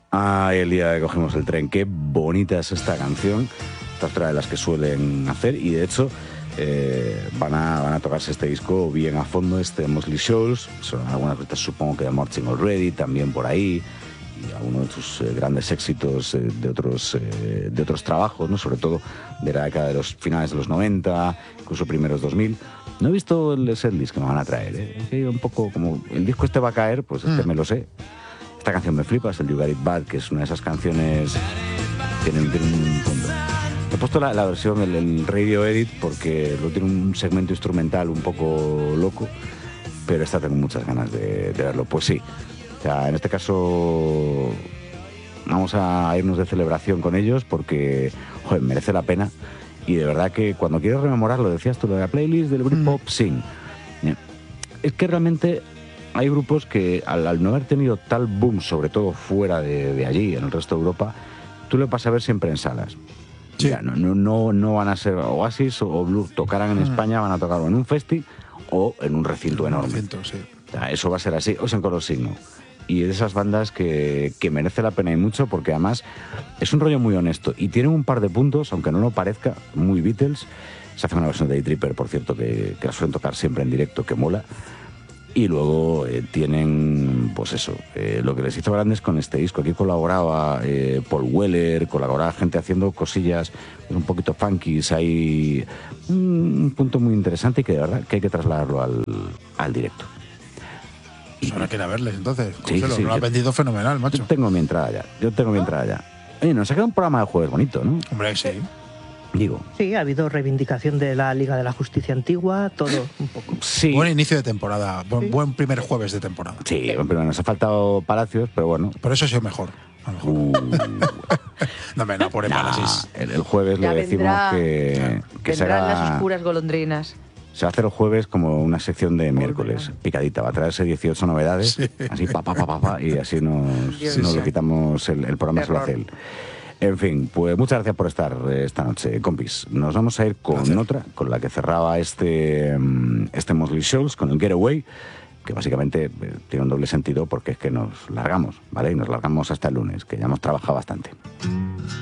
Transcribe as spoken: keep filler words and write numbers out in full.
Ah, el día que cogimos el tren. Qué bonita es esta canción. Esta es otra de las que suelen hacer y de hecho eh, van, a, van a tocarse este disco bien a fondo, este Mosley Shoals. Son algunas cosas, supongo que de Marching Already, también por ahí. Y algunos de sus eh, grandes éxitos eh, de, otros, eh, de otros trabajos, ¿no? Sobre todo de la década de los finales de los noventa, incluso primeros dos mil. No he visto el setlist que me van a traer, ¿eh? Es que un poco como el disco este va a caer, pues este mm. me lo sé. Esta canción me flipa, es el You Got It Bad, que es una de esas canciones que tiene, tiene un punto. He puesto la, la versión, el, el Radio Edit, porque lo tiene un segmento instrumental un poco loco, pero esta tengo muchas ganas de, de verlo. Pues sí. O sea, en este caso vamos a irnos de celebración con ellos porque, joder, merece la pena. Y de verdad que cuando quieres rememorar, lo decías tú, lo de la playlist del Britpop, mm. sí. Es que realmente hay grupos que al, al no haber tenido tal boom, sobre todo fuera de, de allí, en el resto de Europa, tú lo vas a ver siempre en salas. Sí. Mira, no, no, no, no van a ser Oasis o Blur, tocarán en mm. España, van a tocar en un festi o en un recinto en enorme. Un recinto, sí. O sea, eso va a ser así, o sea, con los signos. Y de esas bandas que, que merece la pena y mucho, porque además es un rollo muy honesto y tienen un par de puntos, aunque no lo parezca, muy Beatles. Se hace una versión de Day-Tripper, por cierto, que, que la suelen tocar siempre en directo, que mola. Y luego eh, tienen, pues eso, eh, lo que les hizo grandes con este disco. Aquí colaboraba eh, Paul Weller, colaboraba gente haciendo cosillas un poquito funky. Hay un punto muy interesante y que de verdad que hay que trasladarlo al, al directo. Pues ahora quiere verles, entonces. Sí, sí, lo ha vendido fenomenal, macho. Yo tengo mi entrada ya. Yo tengo mi entrada ya. Oye, nos ha quedado un programa de jueves bonito, ¿no? Hombre, sí. Digo. Sí, ha habido reivindicación de la Liga de la Justicia Antigua, todo un poco. Sí. Buen inicio de temporada, buen, sí. buen primer jueves de temporada. Sí, buen primer, nos ha faltado Palacios, pero bueno. Por eso ha sido mejor. A lo mejor. Uh. no me no por el nah, el, el jueves ya le vendrá, decimos que, que se vendrán haga, las oscuras golondrinas. Se va a hacer el jueves como una sección de miércoles, picadita. Va a traerse dieciocho novedades, sí. así pa, pa, pa, pa, pa, y así nos, sí, nos sí. lo quitamos el, el programa, se lo hace él. En fin, pues muchas gracias por estar esta noche, compis. Nos vamos a ir con gracias. otra, con la que cerraba este, este Mosley Shoals, con el Getaway, que básicamente tiene un doble sentido porque es que nos largamos, ¿vale? Y nos largamos hasta el lunes, que ya hemos trabajado bastante.